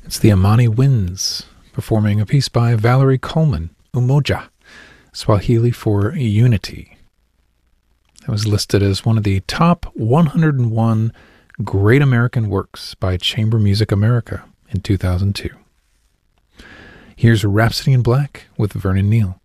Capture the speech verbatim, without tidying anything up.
It's the Amani Winds, performing a piece by Valerie Coleman, Umoja, Swahili for Unity. It was listed as one of the top one hundred one Great American Works by Chamber Music America in two thousand two. Here's Rhapsody in Black with Vernon Neal.